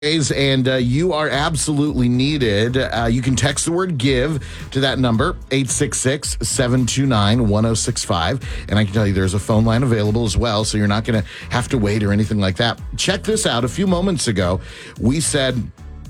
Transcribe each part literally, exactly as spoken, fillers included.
And uh, you are absolutely needed. Uh, you can text the word give to that number, eight six six, seven two nine, one oh six five. And I can tell you there's a phone line available as well, so you're not going to have to wait or anything like that. Check this out. A few moments ago, we said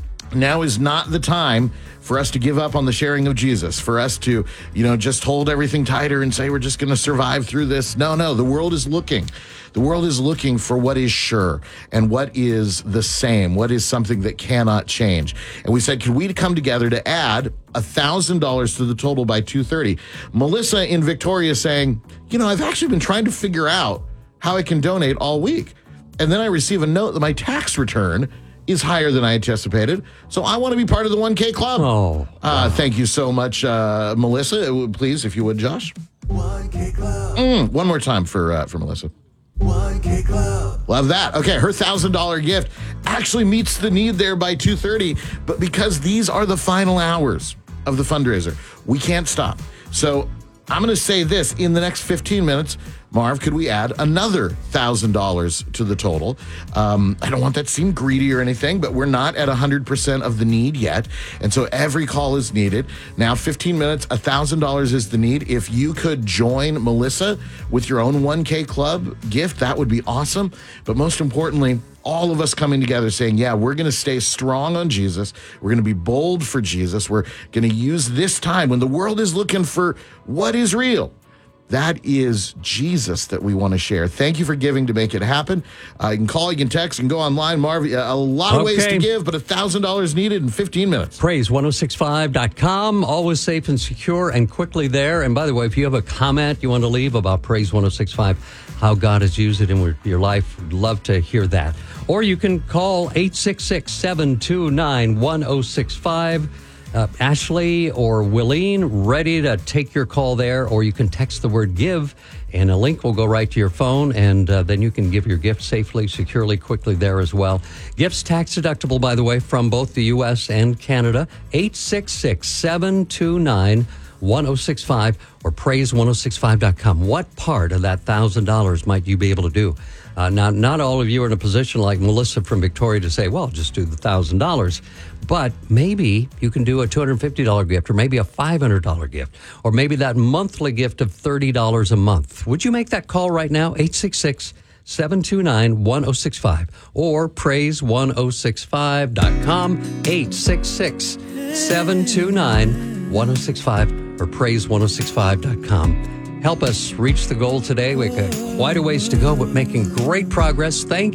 now is not the time for us to give up on the sharing of Jesus, for us to, you know, just hold everything tighter and say we're just going to survive through this. No, no, the world is looking. The world is looking for what is sure and what is the same, what is something that cannot change. And we said, could we come together to add one thousand dollars to the total by two thirty? Melissa in Victoria saying, you know, I've actually been trying to figure out how I can donate all week. And then I receive a note that my tax return is higher than I anticipated. So I want to be part of the one K club. Oh, uh, thank you so much, uh, Melissa. Please, if you would, Josh. one K club. Mm, one more time for uh, for Melissa. one K club. Love that. Okay, her one thousand dollars gift actually meets the need there by two thirty, but because these are the final hours of the fundraiser, we can't stop. So I'm going to say this, in the next fifteen minutes, Marv, could we add another one thousand dollars to the total? Um, I don't want that to seem greedy or anything, but we're not at one hundred percent of the need yet. And so every call is needed. Now, fifteen minutes, one thousand dollars is the need. If you could join Melissa with your own one K club gift, that would be awesome. But most importantly, all of us coming together saying, yeah, we're going to stay strong on Jesus. We're going to be bold for Jesus. We're going to use this time when the world is looking for what is real. That is Jesus that we want to share. Thank you for giving to make it happen. Uh, you can call, you can text, you can go online. Marv, a lot of okay. ways to give, but one thousand dollars needed in fifteen minutes. praise ten sixty-five dot com. Always safe and secure and quickly there. And by the way, if you have a comment you want to leave about Praise ten sixty-five, how God has used it in your life, we'd love to hear that. Or you can call eight six six, seven two nine, one oh six five. Uh, Ashley or Willeen, ready to take your call there, or you can text the word give, and a link will go right to your phone, and uh, then you can give your gift safely, securely, quickly there as well. Gifts tax deductible, by the way, from both the U S and Canada. eight six six, seven two nine, one oh six five or praise ten sixty-five dot com. What part of that one thousand dollars might you be able to do? Uh, now, not all of you are in a position like Melissa from Victoria to say, well, just do the one thousand dollars. But maybe you can do a two hundred fifty dollars gift, or maybe a five hundred dollars gift, or maybe that monthly gift of thirty dollars a month. Would you make that call right now? eight six six, seven two nine, one oh six five or praise ten sixty-five dot com, eight six six, seven two nine, one oh six five or praise ten sixty-five dot com. Help us reach the goal today. We got quite a ways to go, but making great progress. Thank you.